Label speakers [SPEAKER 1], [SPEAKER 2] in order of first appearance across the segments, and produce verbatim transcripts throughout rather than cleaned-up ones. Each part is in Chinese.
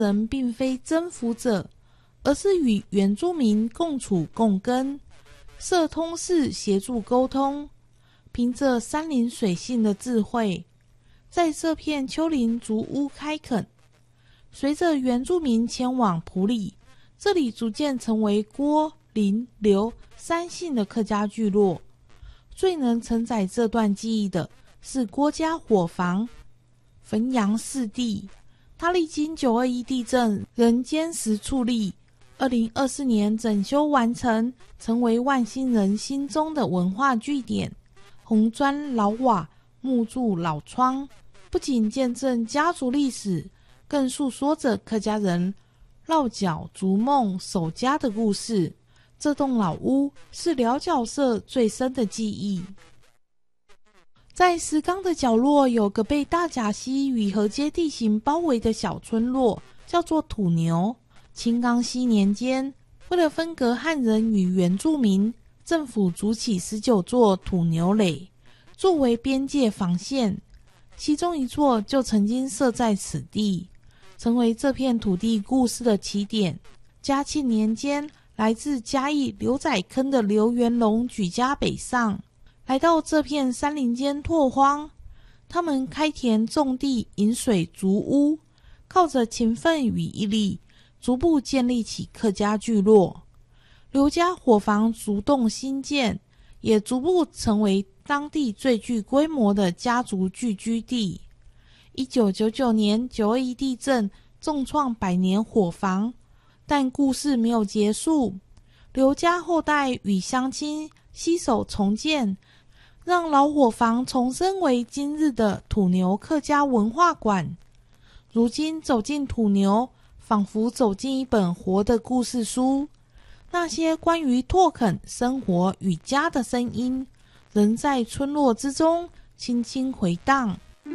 [SPEAKER 1] 人并非征服者，而是与原住民共处共根，社通事协助沟通，凭着山林水性的智慧，在这片丘陵竹屋开垦。随着原住民前往埔里，这里逐渐成为郭、林、刘三姓的客家聚落。最能承载这段记忆的是郭家伙房汾阳四地，它历经九二一地震仍坚实矗立，二零二四年整修完成，成为万兴人心中的文化据点。红砖老瓦，木柱老窗，不仅见证家族历史，更诉说着客家人落脚逐梦守家的故事。这栋老屋是寮角社最深的记忆。在石冈的角落有个被大甲溪与河街地形包围的小村落，叫做土牛。清冈熙年间，为了分隔汉人与原住民，政府筑起十九座土牛垒，作为边界防线。其中一座就曾经设在此地，成为这片土地故事的起点。嘉庆年间，来自嘉义刘仔坑的刘元龙举家北上，来到这片山林间拓荒。他们开田种地，引水筑屋，靠着勤奋与毅力，逐步建立起客家聚落。刘家伙房逐栋兴建，也逐步成为当地最具规模的家族聚居地。一九九九年九二一地震重创百年伙房，但故事没有结束。刘家后代与乡亲携手重建，让老伙房重生为今日的土牛客家文化馆。如今走进土牛，仿佛走进一本活的故事书，那些关于拓垦生活与家的声音，仍在村落之中轻轻回荡。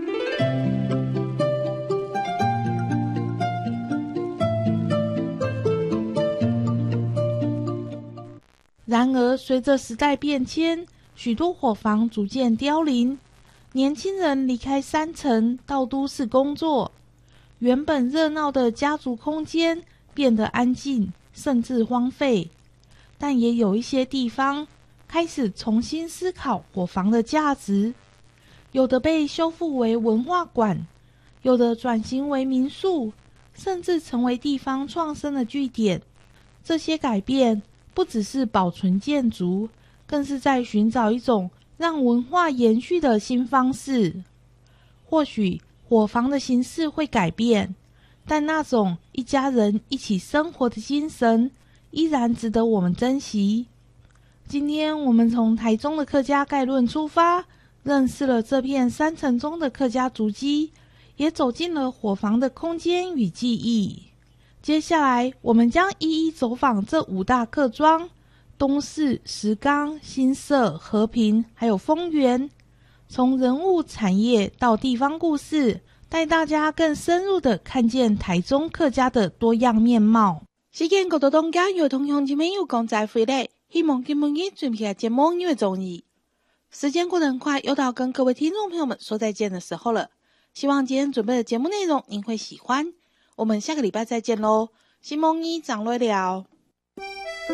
[SPEAKER 1] 然而，随着时代变迁，许多伙房逐渐凋零，年轻人离开山城到都市工作，原本热闹的家族空间变得安静，甚至荒废。但也有一些地方开始重新思考伙房的价值，有的被修复为文化馆，有的转型为民宿，甚至成为地方创生的据点。这些改变不只是保存建筑，更是在寻找一种让文化延续的新方式。或许伙房的形式会改变，但那种一家人一起生活的精神依然值得我们珍惜。今天我们从台中的客家概论出发，认识了这片山城中的客家足迹，也走进了伙房的空间与记忆。接下来我们将一一走访这五大客庄：东势、石冈、新社、和平还有丰原，从人物产业到地方故事，带大家更深入的看见台中客家的多样面貌。时间过到东家有同乡亲朋友讲再回来，希望今日准备的节目你会中意。时间过得很快，又到跟各位听众朋友们说再见的时候了。希望今天准备的节目内容您会喜欢，我们下个礼拜再见咯。希望你长累了。